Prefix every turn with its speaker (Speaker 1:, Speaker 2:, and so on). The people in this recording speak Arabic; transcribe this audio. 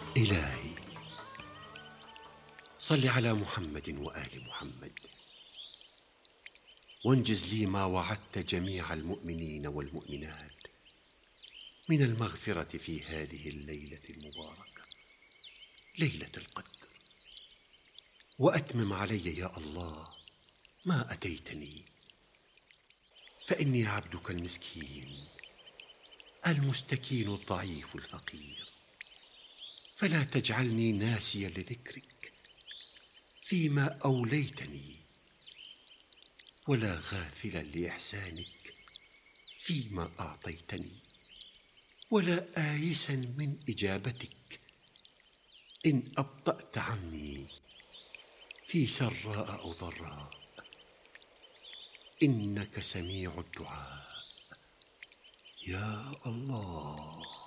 Speaker 1: إلهي، صل على محمد وآل محمد، وانجز لي ما وعدت جميع المؤمنين والمؤمنات من المغفرة في هذه الليلة المباركة، ليلة القدر. وأتمم علي يا الله ما أتيتني، فإني عبدك المسكين المستكين الضعيف الفقير، فلا تجعلني ناسيا لذكرك فيما أوليتني، ولا غافلا لإحسانك فيما أعطيتني، ولا آيسا من إجابتك إن أبطأت عني في سراء أو ضراء، إنك سميع الدعاء يا الله.